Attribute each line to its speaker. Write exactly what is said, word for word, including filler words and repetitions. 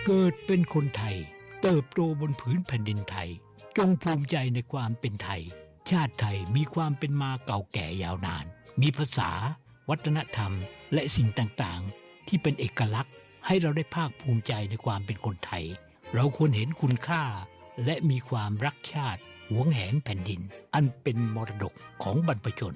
Speaker 1: เกิดเป็นคนไทยเติบโตบนผืนแผ่นดินไทยจงภูมิใจในความเป็นไทยชาติไทยมีความเป็นมาเก่าแก่ยาวนานมีภาษาวัฒนธรรมและสิ่งต่างๆที่เป็นเอกลักษณ์ให้เราได้ภาคภูมิใจในความเป็นคนไทยเราควรเห็นคุณค่าและมีความรักชาติหวงแหนแผ่นดินอันเป็นมรดกของบรรพชน